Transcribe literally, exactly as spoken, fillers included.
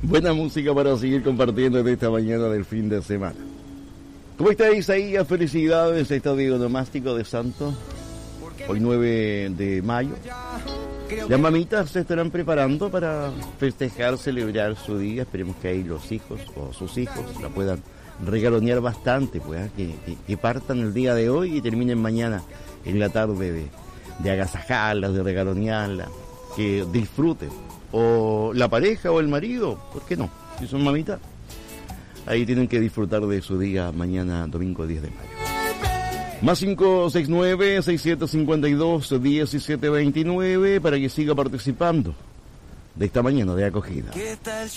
Buena música para seguir compartiendo de esta mañana del fin de semana. ¿Cómo está Isaías? Felicidades, estadio domástico de Santo. Hoy nueve de mayo. Las mamitas se estarán preparando para festejar, celebrar su día. Esperemos que ahí los hijos o sus hijos la puedan regalonear bastante, pues, que, que, que partan el día de hoy y terminen mañana en la tarde de, de agasajarlas, de regalonearlas, que disfruten. O la pareja o el marido, ¿por qué no? Si son mamitas, ahí tienen que disfrutar de su día mañana, domingo diez de mayo. Más cinco seis nueve, seis siete cinco dos, uno siete dos nueve para que siga participando de esta mañana de acogida.